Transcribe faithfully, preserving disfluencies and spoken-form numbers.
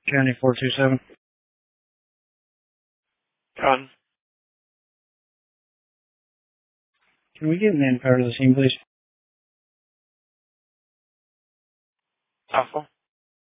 County four two seven. Gun. Can we get manpower to the scene, please? Alpha.